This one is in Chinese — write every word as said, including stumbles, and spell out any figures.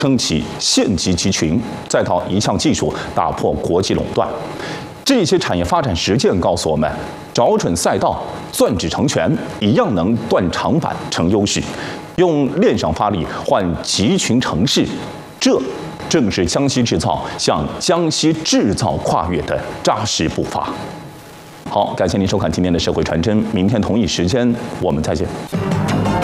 撑起县级集群，再到一项技术打破国际垄断。这些产业发展实践告诉我们，找准赛道，攥指成拳，一样能断长板成优势，用链上发力换集群成势，这正是江西制造向江西制造跨越的扎实步伐。好，感谢您收看今天的社会传真，明天同一时间我们再见。